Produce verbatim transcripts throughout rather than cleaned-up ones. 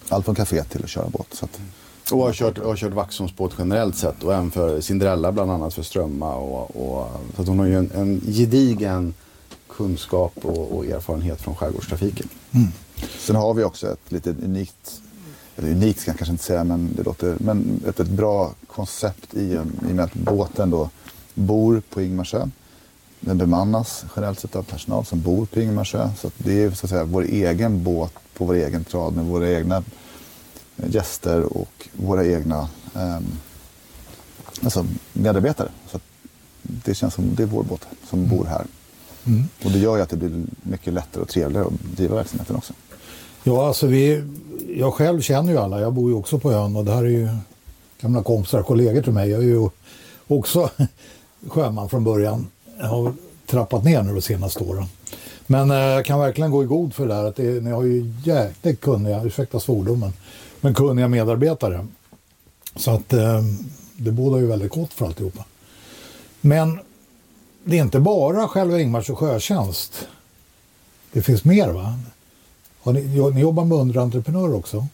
allt från café till att köra båt. Så att, och har kört, har kört Vaxholmsbåt generellt sett och även för Cinderella bland annat för Strömma. Och, och, så att hon har ju en, en gedigen kunskap och, och erfarenhet från skärgårdstrafiken. Mm. Sen har vi också ett lite unikt, eller unikt ska jag kanske inte säga, men det låter, men ett, ett bra koncept i, i och med att båten då bor på Ingmarsö. Den bemannas generellt sett av personal som bor på Ingmarsö. Så att det är så att säga vår egen båt på vår egen trad med våra egna gäster och våra egna eh, alltså medarbetare. Så att det känns som det är vår båt som mm. bor här. Mm. Och det gör ju att det blir mycket lättare och trevligare att driva verksamheten också. Ja, alltså vi, jag själv känner ju alla. Jag bor ju också på ön och det här är ju gamla kompisar och kollegor till mig. Jag är ju också sjöman från början. Jag har trappat ner nu de senaste åren. Men eh, jag kan verkligen gå i god för det här. Att det, ni har ju jäkligt kunniga, ursäkta svordomen, men kunniga medarbetare. Så att eh, det bådar ju väldigt gott för alltihopa. Men det är inte bara själva Ingmarsö sjötjänst. Det finns mer, va? Har ni, ni jobbar med underentreprenörer också?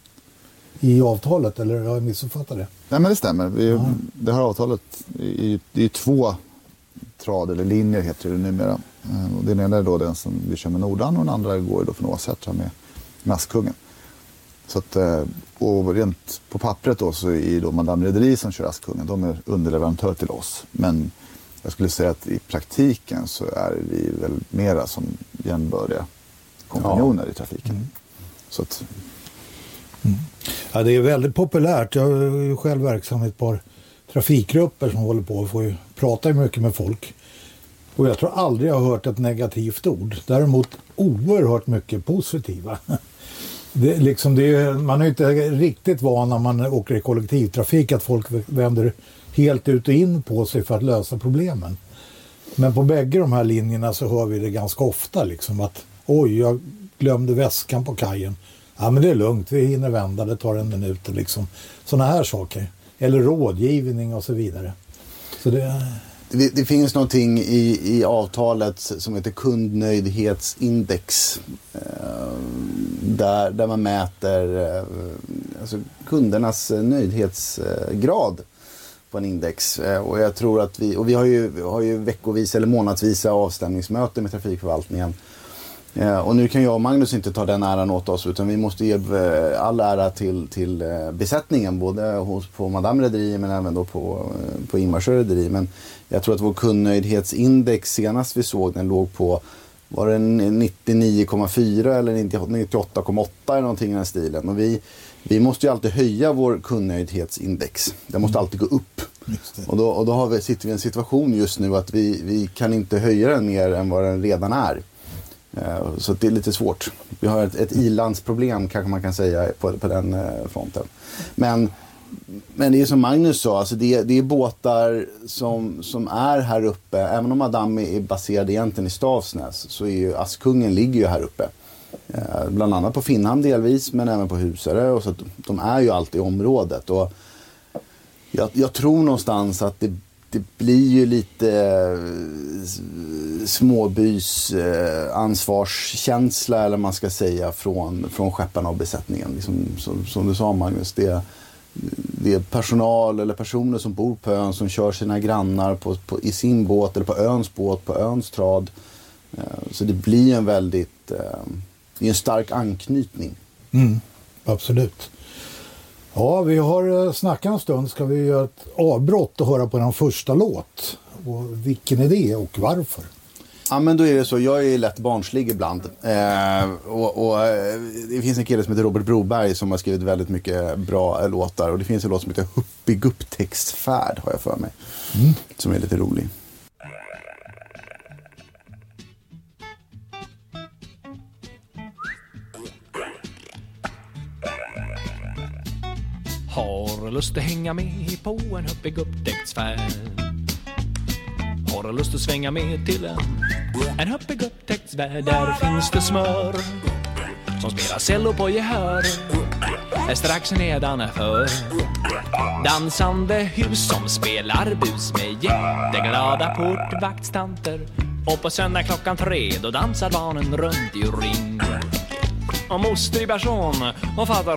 I avtalet, eller har jag missuppfattat det? Nej, men det stämmer. Vi, ja. Det här avtalet, är, det är två trad eller linjer heter det numera. Och den ena är då den som vi kör med Nordan och den andra går då från Åsätra med Askungen. Så att, och rent på pappret då så är då Madame Rederi som kör Askungen. De är underleverantör till oss. Men jag skulle säga att i praktiken så är vi väl mera som jämnbördiga kompanjoner ja. i trafiken. Mm. Så att... mm. Ja, det är väldigt populärt. Jag är ju själv verksam i ett par trafikgrupper som håller på och får ju prata mycket med folk. Och jag tror aldrig jag har hört ett negativt ord. Däremot oerhört mycket positiva. Det, liksom det är, man är ju inte riktigt van när man åker i kollektivtrafik att folk vänder helt ut och in på sig för att lösa problemen. Men på bägge de här linjerna så hör vi det ganska ofta liksom att oj, jag glömde väskan på kajen. Ja, men det är lugnt, vi hinner vända, det tar en minut liksom. Sådana här saker. Eller rådgivning och så vidare. Så det... Det, det finns någonting i, i avtalet som heter kundnöjdhetsindex. Eh, där, där man mäter eh, alltså kundernas nöjdhetsgrad på en index. Eh, och jag tror att vi, och vi har ju, vi har ju veckovis eller månadsvisa avstämningsmöten med trafikförvaltningen. Eh, och nu kan jag och Magnus inte ta den äran åt oss utan vi måste ge eh, all ära till, till eh, besättningen både hos, på Madame Rederi men även då på, eh, på Ingmarsö Rederi. Men jag tror att vår kundnöjdhetsindex senast vi såg den låg på var det nittionio komma fyra eller nittioåtta komma åtta eller någonting i den stilen. Och vi, vi måste ju alltid höja vår kundnöjdhetsindex. Den måste alltid gå upp. Och då, och då har vi, sitter vi i en situation just nu att vi, vi kan inte höja den mer än vad den redan är. Så det är lite svårt. Vi har ett, ett ilandsproblem kanske man kan säga på, på den fronten. Men, men det är som Magnus sa, alltså det, det är båtar som, som är här uppe. Även om Madame är baserad egentligen i Stavsnäs så är ju Askungen ligger ju här uppe. Bland annat på Finnhamn delvis men även på Husare. Och så att de är ju alltid i området. Och jag, jag tror någonstans att det Det blir ju lite småbys eh, ansvarskänsla eller man ska säga från, från skepparna och besättningen. Liksom, som, som du sa Magnus, det, det är personal eller personer som bor på ön som kör sina grannar på, på, i sin båt eller på öns båt, på öns trad. Eh, så det blir en väldigt, eh, det är en stark anknytning. Mm, absolut. Ja, vi har snackat en stund. Ska vi göra ett avbrott och höra på den första låt? Och vilken är det och varför? Ja, men då är det så. Jag är lätt barnslig ibland. Eh, och, och det finns en kille som heter Robert Broberg som har skrivit väldigt mycket bra låtar. Och det finns en låt som heter Huppigupptäcktsfärd har jag för mig. Mm. Som är lite rolig. Har lust att hänga med på en huppig upptäcktsfärd? Har lust att svänga med till en, en huppig upptäcktsvärld? Där finns det smör som spelar cello på gehör. Är strax nedanför dansande hus som spelar bus med jätteglada portvaktstanter. Och på söndag klockan tre då dansar barnen runt i ring. Och moster i person och fattar